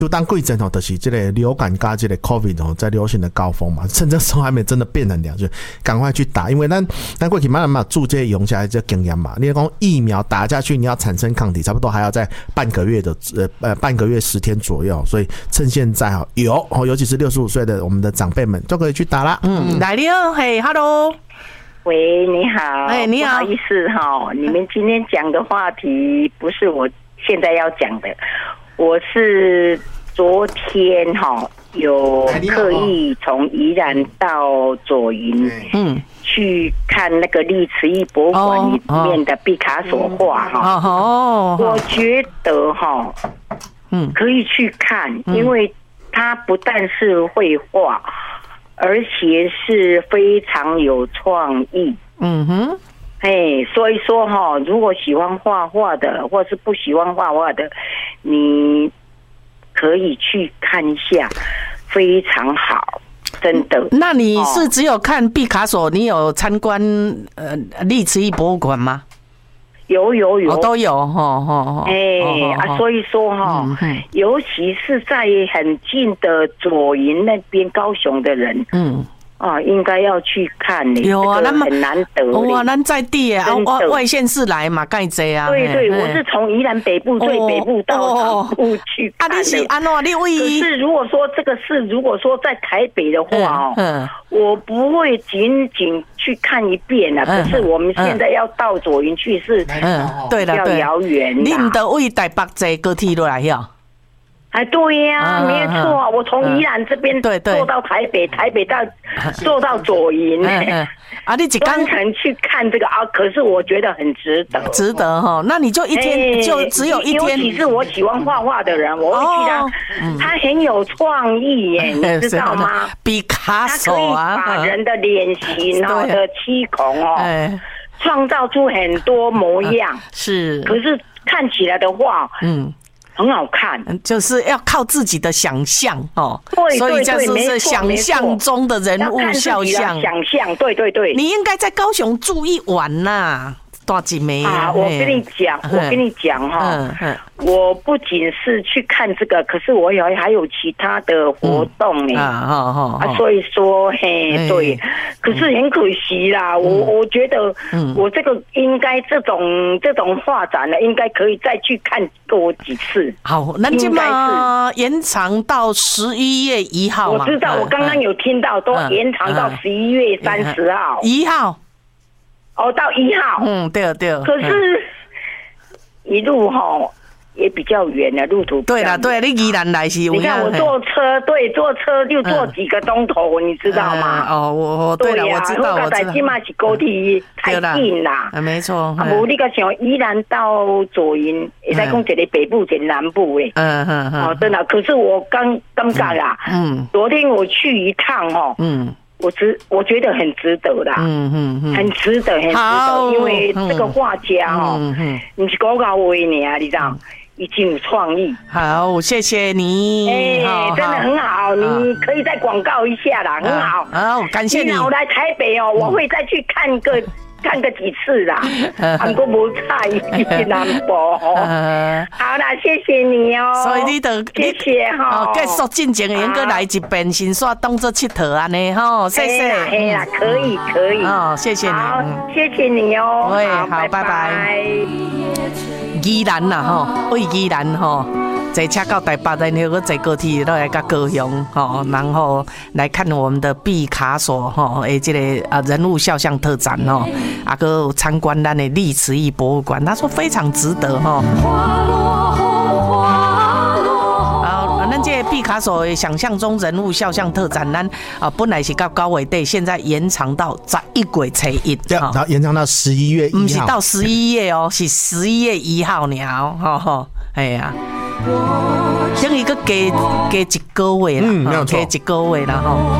就当贵阵就是这个流感加这个 COVID 在流行的高峰嘛，趁这时候还没真的变很凉，就赶快去打，因为咱过去慢慢注这些用下来这经验嘛。你讲疫苗打下去，你要产生抗体，差不多还要在半个月10天左右，所以趁现在尤其是65岁的我们的长辈们都可以去打啦。 来了，嘿 ，Hello。 喂，你好， 你好， 不好意思哈，你们今天讲的话题不是我现在要讲的，我是昨天有刻意从宜兰到左营，去看那个历慈义博物馆里面的毕卡索画我觉得可以去看，因为它不但是绘画，而且是非常有创意。所以说如果喜欢画画的，或是不喜欢画画的，你可以去看一下，非常好，真的。 那你是只有看毕卡索，你有参观历慈义博物馆吗？有都有所以说尤其是在很近的左营那边，高雄的人应该要去看有啊，那么很难得哇，咱在地外县市来嘛，盖济啊。 对，我是从宜兰北部最北部到南部去看的。 你是安怎？你为？ 可是如果说这个是，如果说在台北的话我不会仅仅去看一遍啊。可是我们现在要到左营去是对了， 比较遥远。 你唔得为台北坐高铁落来呀？ 对呀，没错啊，我从宜兰这边坐到台北，台北到坐到左营， 你专程去看这个可是我觉得很值得， 那你就一天就只有一天， 尤其是我喜欢画画的人，我会去他很有创意耶，你知道吗？ 毕卡索啊， 他可以把人的脸型的七孔创造出很多模样， 是， 可是看起来的话，很好看， 就是要靠自己的想象对， 所以就是想象中的人物肖像， 想象，对， 你应该在高雄住一晚呐，大几枚我跟你讲我不仅是去看这个，可是我还有其他的活动所以说对，可是很可惜啦，我觉得我这个应该这种画展呢，应该可以再去看过几次。 好，那今嘛延长到11月1号嘛。 我知道，我刚刚有听到都延长到11月30号。 1号。 到1号。 对。 可是一路也比较远的路途。 对啦，你宜兰来是有。 你看我坐车就坐几个钟头，你知道吗？ 对啦，我知道。 我在今嘛是高铁太近啦。 没错。 无你个想宜兰到左营，会使讲一个北部，一个南部诶。真的。可是我感觉啦，昨天我去一趟我觉得很值得啦，很值得，因为这个画家不是搞搞话呢，你知道，已经有创意。 好，谢谢你。 真的很好，你可以再广告一下啦，很好。 好，感谢你。 我来台北我会再去看个几次啦，韩国无菜南部好啦，谢谢你所以你谢谢继续进前应该来一遍，先煞当作佚佗安尼谢谢。 嘿啦，可以。 谢谢你。 好，谢谢你好， 拜拜。宜兰啦为宜兰坐车到台北，然后坐高铁落来到高雄然后来看我们的毕卡索这个人物肖像特展还有参观咱的历慈义博物馆，他说非常值得咱这毕卡索的想象中人物肖像特展，咱本来是到9月底，现在延长到11月初1， 然后延长到11月1号， 不是到11月是11月1号呢哎呀，等于个加一个月啦， 没有错， 加一个月啦